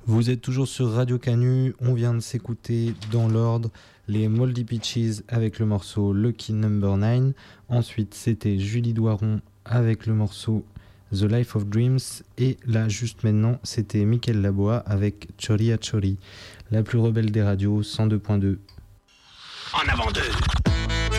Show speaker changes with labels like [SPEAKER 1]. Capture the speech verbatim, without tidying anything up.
[SPEAKER 1] Vous êtes toujours sur Radio Canu, on vient de s'écouter dans l'ordre les Moldy Peaches avec le morceau Lucky Number nine. Ensuite c'était Julie Doiron avec le morceau The Life of Dreams. Et là juste maintenant c'était Mickaël Laboa avec Chori a Chori. La plus rebelle des radios, cent deux point deux.
[SPEAKER 2] En avant deux.